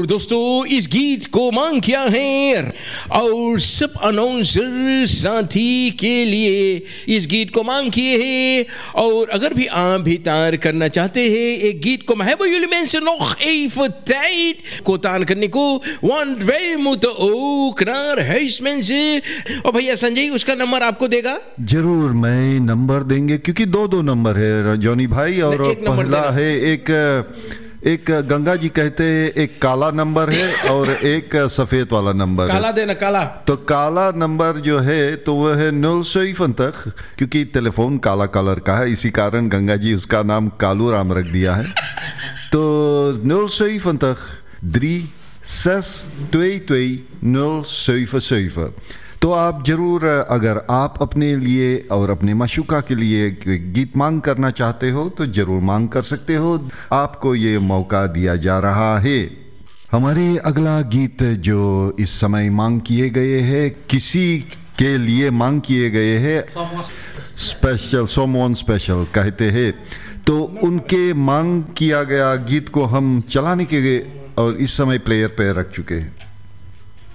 और दोस्तों इस गीत को मांग किया है और सब अनाउंसर साथी के लिए इस गीत को मांग किए हैं। और अगर भी आप भी तार करना चाहते हैं एक गीत को मैं jullie mensen nog even tijd kotaan करने को want wij moeten ook naar huis mensen। और भैया संजय उसका नंबर आपको देगा? जरूर मैं नंबर देंगे क्योंकि दो नंबर है जॉनी भाई और पहला है एक गंगा जी कहते हैं एक काला नंबर है और एक सफेद वाला नंबर काला है। देना काला। तो काला नंबर जो है तो वह है 070 क्योंकि टेलीफोन काला कलर का है इसी कारण गंगा जी उसका नाम कालू राम रख दिया है। तो 070 3622 077। तो आप जरूर अगर आप अपने लिए और अपने माशूका के लिए गीत मांग करना चाहते हो तो जरूर मांग कर सकते हो, आपको ये मौका दिया जा रहा है। हमारे अगला गीत जो इस समय मांग किए गए हैं किसी के लिए मांग किए गए हैं स्पेशल someone स्पेशल कहते हैं, तो उनके मांग किया गया गीत को हम चलाने के और इस समय प्लेयर पे रख चुके हैं।